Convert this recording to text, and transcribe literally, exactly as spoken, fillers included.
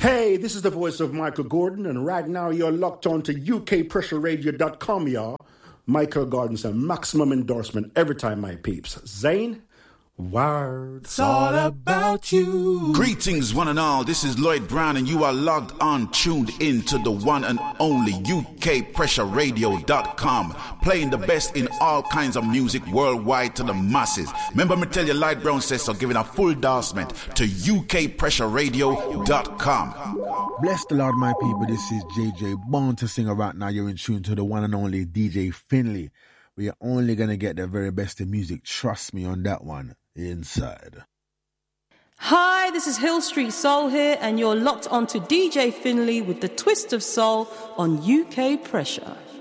Hey, this is the voice of Michael Gordon, and right now you're locked on to U K pressure radio dot com, y'all. Michael Gordon's a maximum endorsement every time, my peeps. Zane, word. It's all about you. Greetings, one and all. This is Lloyd Brown, and you are logged on, tuned in to the one and only U K pressure radio dot com, playing the best in all kinds of music worldwide to the masses. Remember me tell you, Lloyd Brown says so, giving a full endorsement to U K pressure radio dot com. Bless the Lord, my people. This is J J, born to sing right now. You're in tune to the one and only D J Finley. We are only going to get the very best in music. Trust me on that one. Inside. Hi, this is Hill Street Soul here, and you're locked onto D J Finley with the twist of soul on U K Pressure.